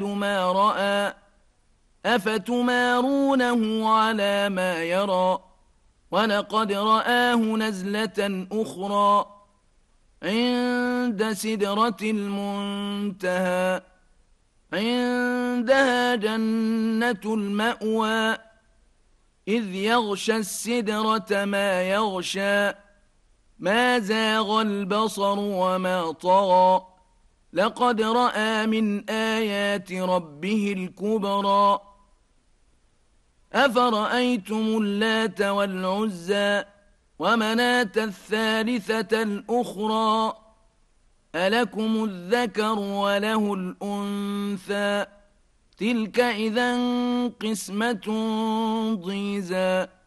ما رأى أفتمارونه على ما يرى ولقد رآه نزلة أخرى عند سدرة المنتهى عندها جنة المأوى إذ يغشى السدرة ما يغشى ما زاغ البصر وما طغى لقد رأى من آيات ربه الكبرى أفرأيتم اللات والعزى ومناة الثالثة الأخرى ألكم الذكر وله الأنثى تلك إذا قسمة ضيزى